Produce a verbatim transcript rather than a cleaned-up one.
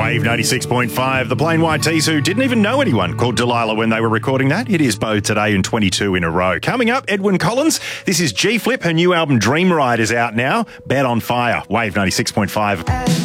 Wave ninety-six point five. The Plain White Tees who didn't even know anyone called Delilah when they were recording that. It is both today and twenty-two in a row. Coming up, Edwyn Collins. This is G-Flip. Her new album Dream Ride is out now. Bed on Fire. Wave ninety-six point five.